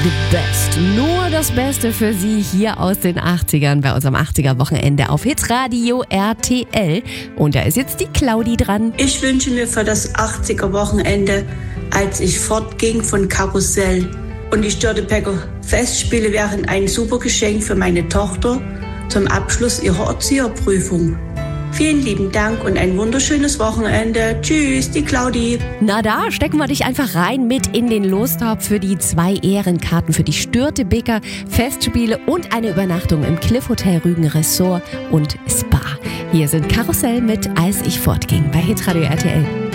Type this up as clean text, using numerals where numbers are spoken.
the best. Nur das Beste für Sie hier aus den 80ern bei unserem 80er-Wochenende auf Hitradio RTL. Und da ist jetzt die Claudi dran. Ich wünsche mir für das 80er-Wochenende, als ich fortging von Karussell und die Störtebecker Festspiele wären ein super Geschenk für meine Tochter zum Abschluss ihrer Erzieherprüfung. Vielen lieben Dank und ein wunderschönes Wochenende. Tschüss, die Claudi. Na da, stecken wir dich einfach rein mit in den Lostopf für die 2 Ehrenkarten für die Störtebeker Festspiele und eine Übernachtung im Cliff Hotel Rügen Resort und Spa. Hier sind Karussell mit Als ich fortging bei Hitradio RTL.